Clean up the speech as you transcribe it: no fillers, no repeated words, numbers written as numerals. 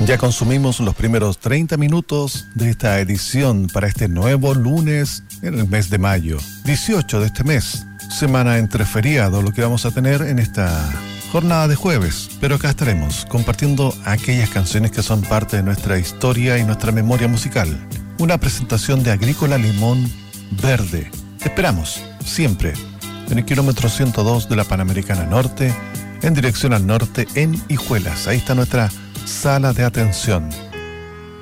Ya consumimos los primeros 30 minutos de esta edición para este nuevo lunes en el mes de mayo, 18 de este mes, semana entre feriado, lo que vamos a tener en esta jornada de jueves. Pero acá estaremos compartiendo aquellas canciones que son parte de nuestra historia y nuestra memoria musical. Una presentación de Agrícola Limón Verde. Te esperamos siempre en el kilómetro 102 de la Panamericana Norte, en dirección al norte en Hijuelas. Ahí está nuestra sala de atención.